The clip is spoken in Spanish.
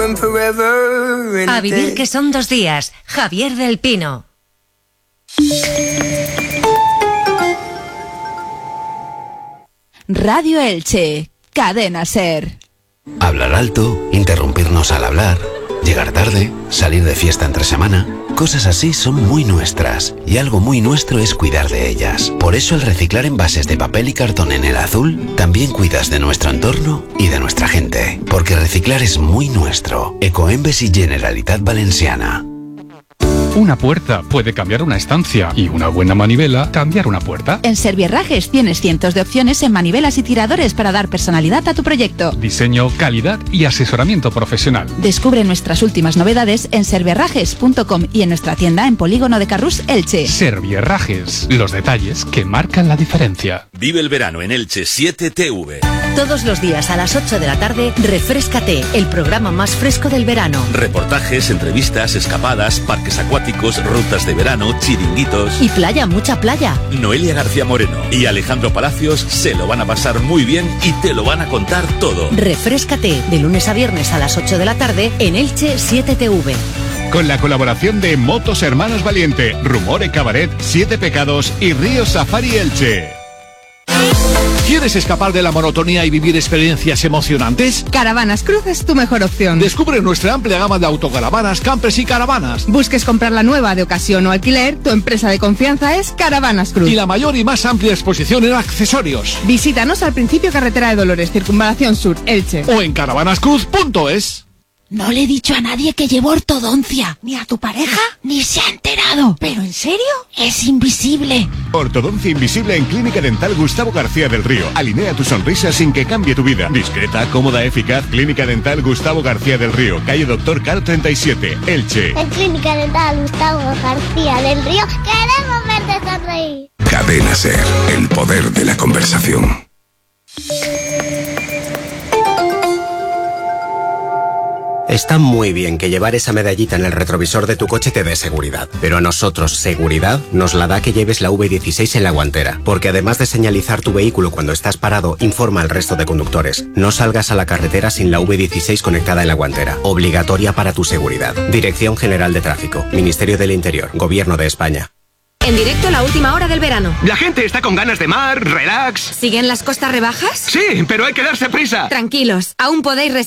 A vivir que son 2 días. Javier del Pino. Radio Elche, Cadena Ser. Hablar alto, interrumpirnos al hablar, llegar tarde, salir de fiesta entre semana. Cosas así son muy nuestras y algo muy nuestro es cuidar de ellas. Por eso al reciclar envases de papel y cartón en el azul, también cuidas de nuestro entorno y de nuestra gente. Porque reciclar es muy nuestro. Ecoembes y Generalitat Valenciana. Una puerta puede cambiar una estancia y una buena manivela cambiar una puerta. En Servierrajes tienes cientos de opciones en manivelas y tiradores para dar personalidad a tu proyecto. Diseño, calidad y asesoramiento profesional. Descubre nuestras últimas novedades en servierrajes.com y en nuestra tienda en Polígono de Carrús, Elche. Servierrajes, los detalles que marcan la diferencia. Vive el verano en Elche 7TV. Todos los días a las 8 de la tarde, Refréscate, el programa más fresco del verano. Reportajes, entrevistas, escapadas, parques acuáticos, rutas de verano, chiringuitos. Y playa, mucha playa. Noelia García Moreno y Alejandro Palacios se lo van a pasar muy bien y te lo van a contar todo. Refréscate, de lunes a viernes a las 8 de la tarde en Elche 7TV. Con la colaboración de Motos Hermanos Valiente, Rumore Cabaret, 7 Pecados y Río Safari Elche. ¿Quieres escapar de la monotonía y vivir experiencias emocionantes? Caravanas Cruz es tu mejor opción. Descubre nuestra amplia gama de autocaravanas, campers y caravanas. Busques comprar la nueva de ocasión o alquiler, tu empresa de confianza es Caravanas Cruz. Y la mayor y más amplia exposición en accesorios. Visítanos al principio Carretera de Dolores, Circunvalación Sur, Elche. O en caravanascruz.es. No le he dicho a nadie que llevo ortodoncia, ni a tu pareja, ni se ha enterado. ¿Pero en serio? Es invisible. Ortodoncia invisible en Clínica Dental Gustavo García del Río. Alinea tu sonrisa sin que cambie tu vida. Discreta, cómoda, eficaz. Clínica Dental Gustavo García del Río. Calle Doctor Caro 37, Elche. En Clínica Dental Gustavo García del Río queremos verte sonreír. Cadena Ser, el poder de la conversación. Está muy bien que llevar esa medallita en el retrovisor de tu coche te dé seguridad, pero a nosotros seguridad nos la da que lleves la V16 en la guantera, porque además de señalizar tu vehículo cuando estás parado, informa al resto de conductores. No salgas a la carretera sin la V16 conectada en la guantera, obligatoria para tu seguridad. Dirección General de Tráfico, Ministerio del Interior, Gobierno de España. En directo la última hora del verano. La gente está con ganas de mar, relax. ¿Siguen las costas rebajas? Sí, pero hay que darse prisa. Tranquilos, aún podéis